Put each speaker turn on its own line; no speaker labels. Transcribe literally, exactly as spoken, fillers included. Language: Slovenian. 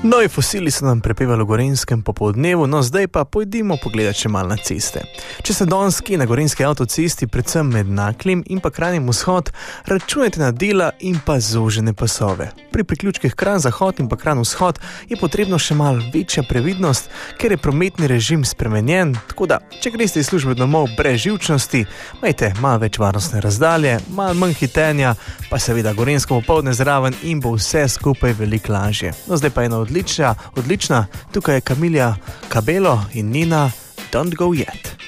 Novi fosili so nam prepevali v Gorenjskem popoldnevu, no zdaj pa pojdimo pogledati še malo na ceste. Če ste danes kje na gorenjski avtocesti, predvsem med Naklim in pa Kranjem vzhod, računajte na dela in pa zožene pasove. Pri priključkih Kranj zahod in pa Kranj vzhod je potrebno še malo večja previdnost, ker je prometni režim spremenjen, tako da, če greste iz službe domov brez živčnosti, imejte malo več varnostne razdalje, malo manj hitenja, pa seveda gorenjsko popoldne zraven in bo vse skupaj veliko lažje. No zdaj pa ena odlična, odlična, tukaj je Camila Cabello in Nina Don't Go Yet.